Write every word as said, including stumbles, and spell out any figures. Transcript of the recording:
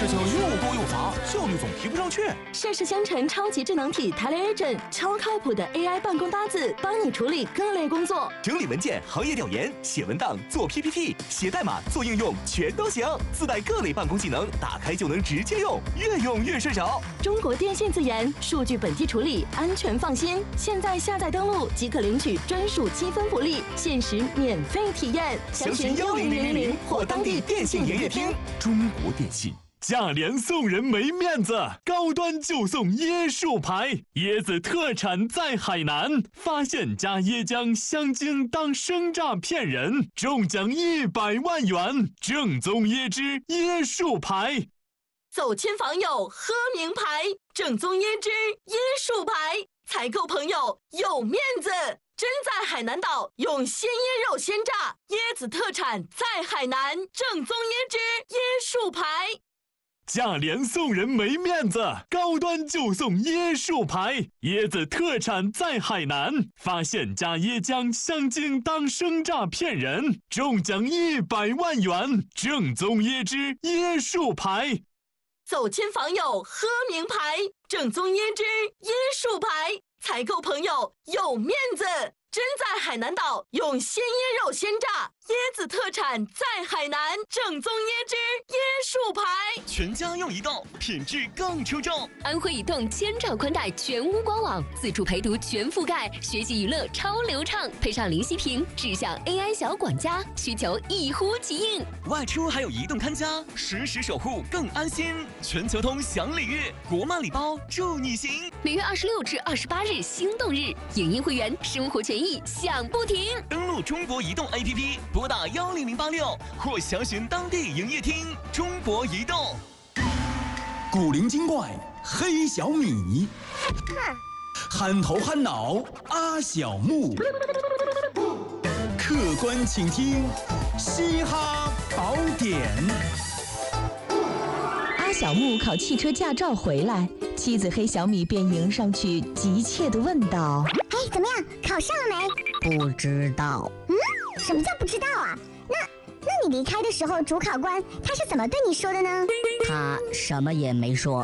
事情又多又杂，效率总提不上去。 盛世香橙超级智能体 TeleAgent， 超靠谱的 A I 办公搭子，帮你处理各类工作， 整理文件、行业调研、写文档、做 P P T、写代码、做应用，全都行。自带各类办公技能，打开就能直接用，越用越顺手。 中国电信自研，数据本地处理，安全放心。现在下载登录即可领取专属积分福利，限时免费体验。 详询幺零零零零或当地电信营业厅。中国电信。 价廉送人没面子，高端就送椰树牌，椰子特产在海南，发现加椰浆香精当生榨骗人，中奖一百万元，正宗椰汁椰树牌。 走亲访友喝名牌，正宗椰汁椰树牌，采购朋友有面子。真在海南岛用鲜椰肉鲜榨，椰子特产在海南，正宗椰汁椰树牌。 价廉送人没面子，高端就送椰树牌，椰子特产在海南，发现加椰浆香精当生榨骗人，中奖一百万元，正宗椰汁椰树牌。 走亲访友喝名牌，正宗椰汁椰树牌，采购朋友有面子。真在海南岛用鲜椰肉鲜榨，椰子特产在海南，正宗椰汁椰树牌。 全家用移动，品质更出众。 安徽移动千兆宽带全屋官网，自助陪读全覆盖，学习娱乐超流畅，配上零息屏，智享 A I 小管家，需求一呼即应。 外出还有移动看家，实时守护更安心。全球通享礼遇，国漫礼包祝你行。 每月二十六至二十八日心动日，影音会员生活权益享不停。 登录中国移动 A P P， 拨打幺零零八六或详询当地营业厅。中国移动。 古灵精怪黑小米，憨头憨脑阿小木，客观请听嘻哈宝典。 阿小木考汽车驾照回来，妻子黑小米便迎上去，急切地问道：“ 哎，怎么样？考上了没？”“ 不知道。”“ 嗯，什么叫不知道啊？那那你离开的时候，主考官他是怎么对你说的呢？”“ 他什么也没说。”